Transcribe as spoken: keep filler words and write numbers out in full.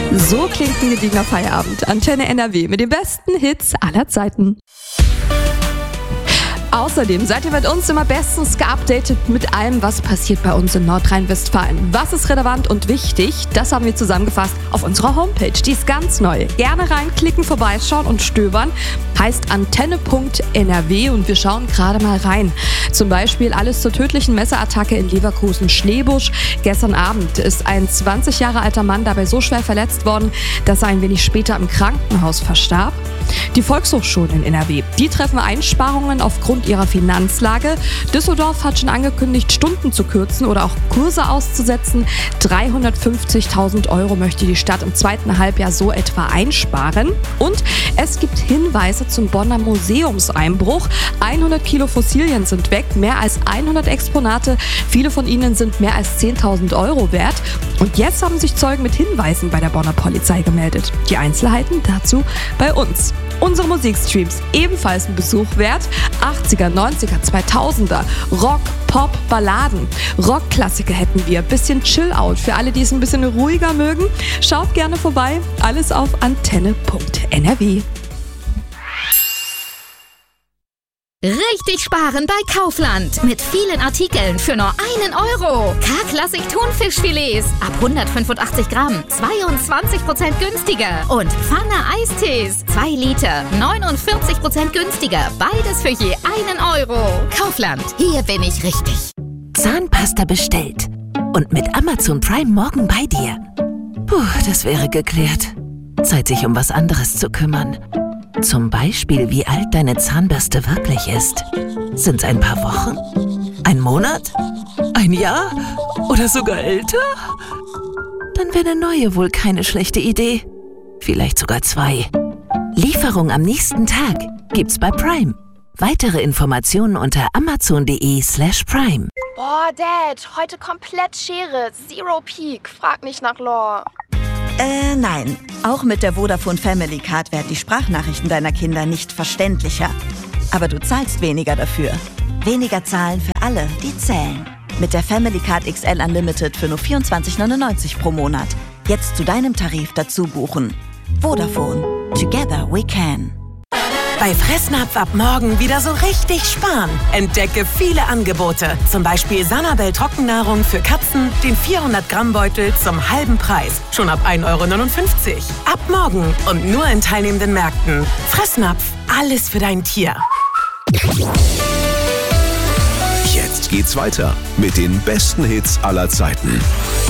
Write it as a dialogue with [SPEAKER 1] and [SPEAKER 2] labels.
[SPEAKER 1] So klingt ein gediegener Feierabend. Antenne N R W mit den besten Hits aller Zeiten. Außerdem seid ihr mit uns immer bestens geupdatet mit allem, was passiert bei uns in Nordrhein-Westfalen. Was ist relevant und wichtig? Das haben wir zusammengefasst auf unserer Homepage. Die ist ganz neu. Gerne reinklicken, vorbeischauen und stöbern. Heißt antenne punkt n r w und wir schauen gerade mal rein. Zum Beispiel alles zur tödlichen Messerattacke in Leverkusen-Schlebusch. Gestern Abend ist ein zwanzig Jahre alter Mann dabei so schwer verletzt worden, dass er ein wenig später im Krankenhaus verstarb. Die Volkshochschulen in N R W, die treffen Einsparungen aufgrund ihrer Finanzlage. Düsseldorf hat schon angekündigt, Stunden zu kürzen oder auch Kurse auszusetzen. dreihundertfünfzigtausend Euro möchte die Stadt im zweiten Halbjahr so etwa einsparen. Und es gibt Hinweise zum Bonner Museumseinbruch. hundert Kilo Fossilien sind weg, mehr als hundert Exponate. Viele von ihnen sind mehr als zehntausend Euro wert. Und jetzt haben sich Zeugen mit Hinweisen bei der Bonner Polizei gemeldet. Die Einzelheiten dazu bei uns. Unsere Musikstreams ebenfalls ein Besuch wert. achtziger, neunziger, zweitausender, Rock, Pop, Balladen. Rockklassiker hätten wir. Bisschen Chill-Out für alle, die es ein bisschen ruhiger mögen. Schaut gerne vorbei. Alles auf antenne punkt n r w.
[SPEAKER 2] Richtig sparen bei Kaufland. Mit vielen Artikeln für nur einen Euro. K-Klassik Thunfischfilets ab hundertfünfundachtzig Gramm. zweiundzwanzig Prozent günstiger. Und Pfanne Eistees. zwei Liter. neunundvierzig Prozent günstiger. Beides für je einen Euro. Kaufland. Hier bin ich richtig.
[SPEAKER 3] Zahnpasta bestellt. Und mit Amazon Prime morgen bei dir. Puh, das wäre geklärt. Zeit, sich um was anderes zu kümmern. Zum Beispiel, wie alt deine Zahnbürste wirklich ist. Sind's ein paar Wochen? Ein Monat? Ein Jahr? Oder sogar älter? Dann wäre eine neue wohl keine schlechte Idee. Vielleicht sogar zwei. Lieferung am nächsten Tag gibt's bei Prime. Weitere Informationen unter amazon.de slash prime.
[SPEAKER 4] Boah, Dad, heute komplett Schere. Zero Peak. Frag nicht nach Lore.
[SPEAKER 5] Äh, nein. Auch mit der Vodafone Family Card werden die Sprachnachrichten deiner Kinder nicht verständlicher. Aber du zahlst weniger dafür. Weniger zahlen für alle, die zählen. Mit der Family Card X L Unlimited für nur vierundzwanzig neunundneunzig pro Monat. Jetzt zu deinem Tarif dazu buchen. Vodafone. Together we can.
[SPEAKER 3] Bei Fressnapf ab morgen wieder so richtig sparen. Entdecke viele Angebote. Zum Beispiel Sanabel Trockennnahrung für Katzen, den vierhundert Gramm Beutel zum halben Preis. Schon ab ein Euro neunundfünfzig. Ab morgen und nur in teilnehmenden Märkten. Fressnapf, alles für dein Tier.
[SPEAKER 6] Jetzt geht's weiter mit den besten Hits aller Zeiten.